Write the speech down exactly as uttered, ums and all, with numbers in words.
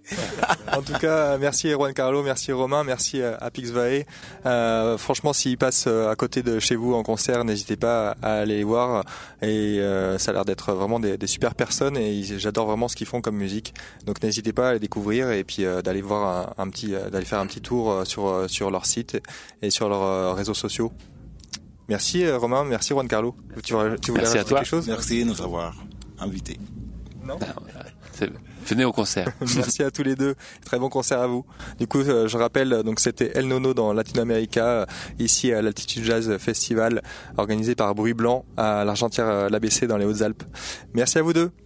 En tout cas, merci Juan Carlo, merci Romain, merci à Pixvae. Euh, franchement, s'ils passent à côté de chez vous en concert, n'hésitez pas à aller les voir. Et euh, ça a l'air d'être vraiment des, des super personnes et j'adore vraiment ce qu'ils font comme musique. Donc n'hésitez pas à les découvrir et puis euh, d'aller voir un, un petit, d'aller faire un petit tour sur sur leur site et sur leurs réseaux sociaux. Merci Romain, merci Juan Carlo. Tu, tu voulais merci à toi. quelque chose ? Merci de nous avoir invités. Non. C'est... Venez au concert. Merci à tous les deux. Très bon concert à vous. Du coup, euh, je rappelle, donc c'était El Nono dans Latino America, euh, ici à l'Altitude Jazz Festival, organisé par Bruit Blanc à l'Argentière euh, l'A B C dans les Hautes-Alpes. Merci à vous deux.